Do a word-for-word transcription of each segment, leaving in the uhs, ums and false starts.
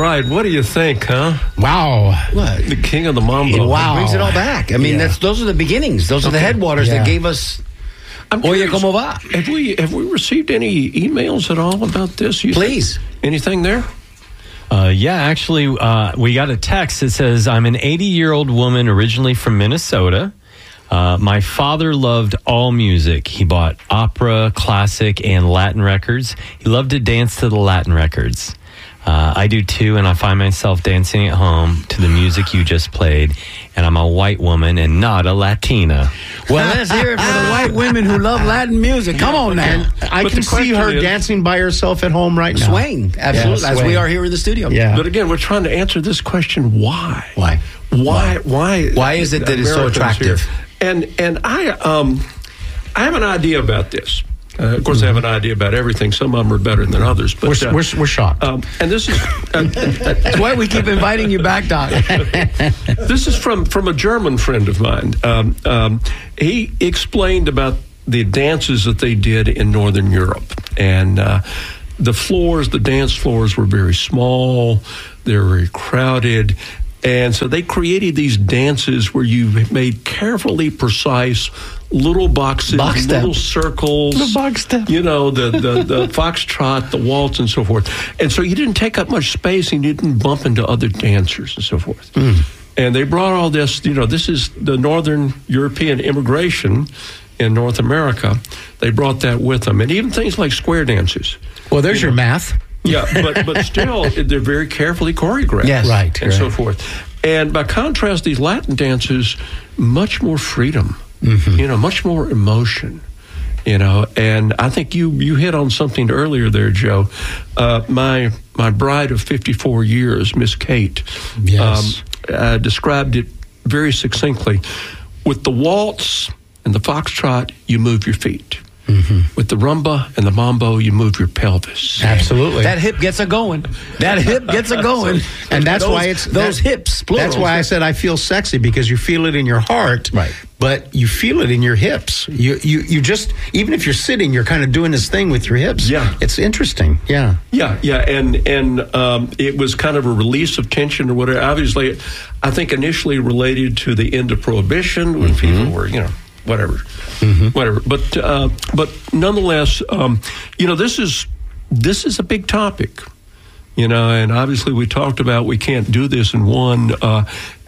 right. What do you think, huh? Wow. What? The king of the mambo. Wow. It brings it all back. I mean, Yeah. that's those are the beginnings. Those are the Okay. headwaters Yeah. that gave us I'm Oye, curious, ¿cómo va? Have we, have we received any emails at all about this? You Please. think? Anything there? Uh, yeah, actually, uh, we got a text that says, I'm an eighty-year-old woman originally from Minnesota. Uh, my father loved all music. He bought opera, classic, and Latin records. He loved to dance to the Latin records. Uh, I do too, and I find myself dancing at home to the music you just played. And I'm a white woman and not a Latina. Well, let's hear it for the white women who love Latin music. Come on now. I But can the see question her is- dancing by herself at home right now. Swaying, absolutely, Yeah, as we swaying. are here in the studio. Yeah. But again, we're trying to answer this question: Why? Why? Why? Why? Why is it that it's so Americans attractive? here? And and I um I have an idea about this. Uh, of course, I have an idea about everything. Some of them are better than others. But We're, uh, we're, we're shocked. um, and this is uh, That's why we keep inviting you back, Doc. this is from from a German friend of mine. Um, um, he explained about the dances that they did in Northern Europe, and uh, the floors, the dance floors, were very small. They were very crowded. And so they created these dances where you made carefully precise little boxes, Box step. little circles, Little box step. you know, the, the, the foxtrot, the waltz, and so forth. And so you didn't take up much space and you didn't bump into other dancers and so forth. And they brought all this, you know, this is the Northern European immigration in North America. They brought that with them. And even things like square dances. Well, there's you your know. math. Yeah, but but still, they're very carefully choreographed. Yes. Right, And so right. forth. And by contrast, these Latin dances, much more freedom, Mm-hmm. you know, much more emotion, you know. And I think you, you hit on something earlier there, Joe. Uh, my my bride of fifty-four years, Miss Kate, Yes. um, uh, described it very succinctly. With the waltz and the foxtrot, you move your feet. Mm-hmm. With the rumba and the mambo, you move your pelvis. Absolutely. That hip gets a going. That hip gets a going. and that's Those- why it's those that- hips. Plural. That's why I said I feel sexy, because you feel it in your heart, Right. But you feel it in your hips. You you you just, even if you're sitting, you're kind of doing this thing with your hips. Yeah. It's interesting. Yeah. Yeah, yeah, and and um, it was kind of a release of tension or whatever. Obviously, I think initially related to the end of Prohibition when people were, you know, whatever, whatever. But uh, but nonetheless, um, you know, this is this is a big topic, you know, and obviously we talked about we can't do this in one. Uh,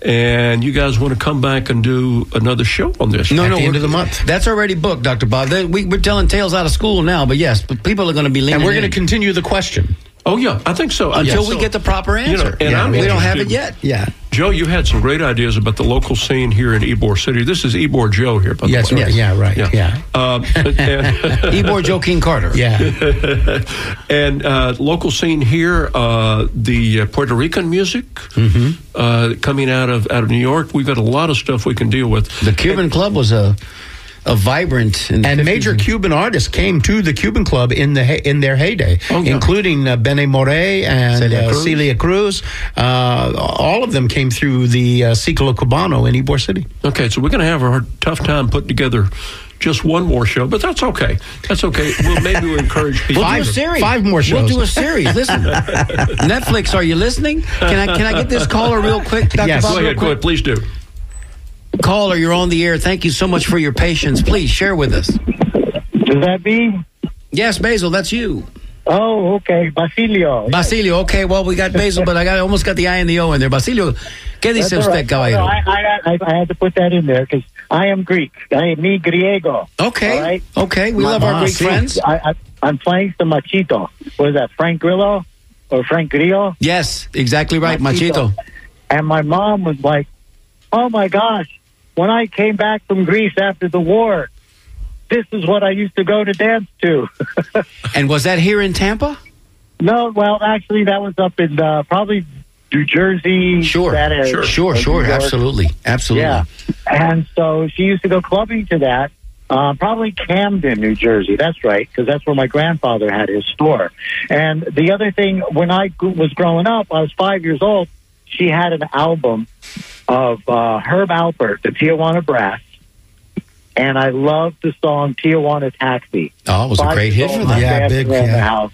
and you guys want to come back and do another show on this? No, At no, the end we're- of the month. That's already booked, Doctor Bob. They- we, we're telling tales out of school now, but yes, but people are going to be leaning And we're in going to continue the question. Oh yeah, I think so. until Yeah, we so- get the proper you know, answer. and Yeah, I'm we don't have it interested- yet. Yeah. Joe, you had some great ideas about the local scene here in Ybor City. This is Ybor Joe here, by the Yes, way. right. Yeah, right. Yeah. Um, and Ybor Joe King Carter. Yeah. and uh, local scene here, uh, the uh, Puerto Rican music uh, coming out of out of New York. We've got a lot of stuff we can deal with. The Cuban Club was a a vibrant in the And fifties. major Cuban artists came to the Cuban Club in the he- in their heyday, Oh, yeah. including uh, Benny Moré and Celia uh, Cruz. Celia Cruz. Uh, all of them came through the uh, Ciclo Cubano in Ybor City. Okay, so we're going to have a hard, tough time putting together just one more show, but that's okay. That's okay. We'll maybe we'll encourage people. We'll do a Five- series. five more We'll shows. do a series. Listen, Netflix, are you listening? Can I can I get this caller real quick, Doctor Yes. Bob? Go real ahead, go quick? ahead, please do. Caller, you're on the air. Thank you so much for your patience. Please share with us. Does that be? Yes, Basil, that's you. Oh, okay. Basilio. Basilio, okay, well, we got Basil, but I got almost got the I and the O in there. Basilio, ¿qué dice That's all usted, right. caballero? No, I, I, I, I had to put that in there because I am Greek. I am me griego. Okay, All right? okay, we My- love our Ah, Greek see. friends. I, I, I'm playing some machito. What is that, Frank Grillo or Frank Grillo? Yes, exactly right, Machito. Machito. And my mom was like, oh, my gosh, when I came back from Greece after the war, this is what I used to go to dance to. And was that here in Tampa? No, well, actually, that was up in uh, probably New Jersey. Sure, that area. sure, sure, Or New sure, York. absolutely, absolutely. Yeah. And so she used to go clubbing to that, uh, probably Camden, New Jersey. That's right, because that's where my grandfather had his store. And the other thing, when I g- was growing up, I was five years old, she had an album of uh, Herb Alpert, the Tijuana Brass. And I loved the song Tijuana Taxi. Oh, it was a Five great years hit for old, them. I'm Yeah, dancing big, around yeah. the house.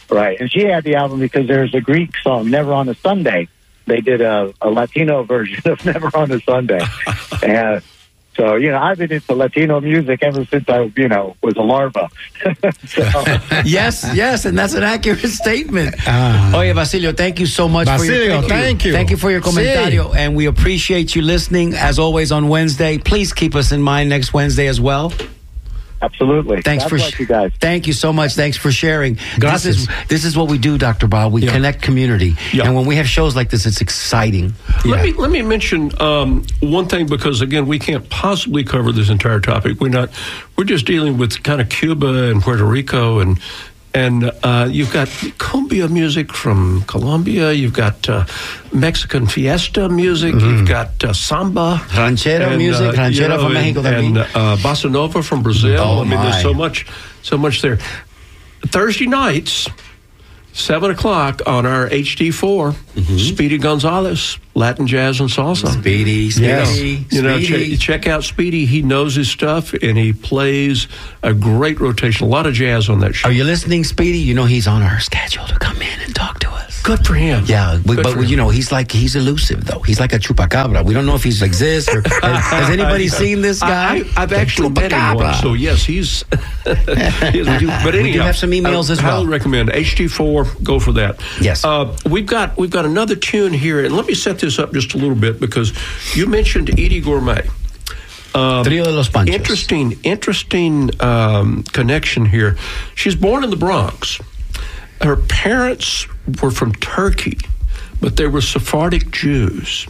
Right. And she had the album because there's a Greek song, Never on a Sunday. They did a, a Latino version of Never on a Sunday. And so, you know, I've been into Latino music ever since I, you know, was a larva. So, Yes, yes, and that's an accurate statement. Ah. Oye, Basilio, thank you so much for your Basilio, thank you. Thank you for your comentario, Sí. and we appreciate you listening, as always, on Wednesday. Please keep us in mind next Wednesday as well. absolutely. Thanks God for bless you guys. Thank you so much. Thanks for sharing. Gracias. This is this is what we do, Doctor Bob. We Yeah. connect community, Yeah. and when we have shows like this, it's exciting. Let me let me mention um, one thing, because again, we can't possibly cover this entire topic. We're not. We're just dealing with kind of Cuba and Puerto Rico, and and uh, you've got cumbia music from Colombia. You've got uh, Mexican fiesta music. You've got uh, samba, Ranchero music, ranchera from Mexico and también. uh, bossa nova from Brazil. Oh, I mean, my. there's so much, so much there. Thursday nights. Seven o'clock on our H D four, Speedy Gonzalez, Latin jazz and salsa. Speedy, Speedy, Yes. Speedy. You know, ch- check out Speedy. He knows his stuff, and he plays a great rotation. A lot of jazz on that show. Are you listening, Speedy? You know he's on our schedule to come in and talk to us. Good for him. Yeah, we, Good but for we, him. you know he's like he's elusive though. He's like a chupacabra. We don't know if he exists. Or, has, has anybody seen this guy? I, I, I've actually met him Chupacabra. once, so yes, he's. yes, we do. But anyhow, We do have some emails I as highly well. recommend H D four. Go for that. Yes. Uh, we've got we've got another tune here, and let me set this up just a little bit, because you mentioned Edie Gourmet. Um, Trio de los Panchos. Interesting, interesting um, connection here. She's born in the Bronx. Her parents were from Turkey, but they were Sephardic Jews.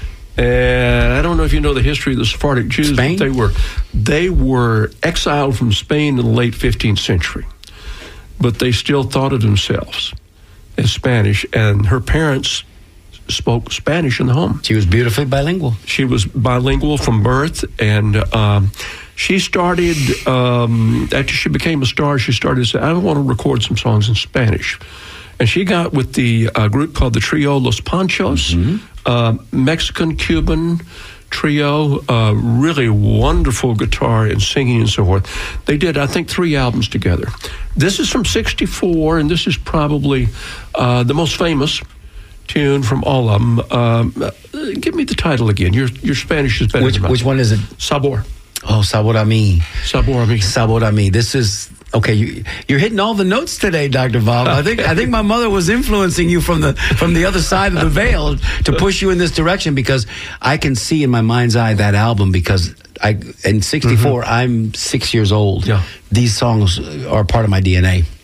And I don't know if you know the history of the Sephardic Jews, Spain? but they were they were exiled from Spain in the late fifteenth century. But they still thought of themselves as Spanish, and her parents spoke Spanish in the home. She was beautifully bilingual. She was bilingual from birth, and um, she started, um, after she became a star, she started to say, I want to record some songs in Spanish. And she got with the uh, group called the Trio Los Panchos, uh, Mexican-Cuban trio, uh, really wonderful guitar and singing and so forth. They did, I think, three albums together. This is from sixty-four, and this is probably uh, the most famous tune from all of them. Um, uh, give me the title again. Your your Spanish is better Which than mine. which one is it? Sabor. Oh, Sabor a mí. Sabor a mí. Sabor a mí. This is okay. You, you're hitting all the notes today, Doctor Bob. I think I think my mother was influencing you from the from the other side of the veil to push you in this direction, because I can see in my mind's eye that album, because I in sixty-four I'm six years old. Yeah. These songs are part of my D N A.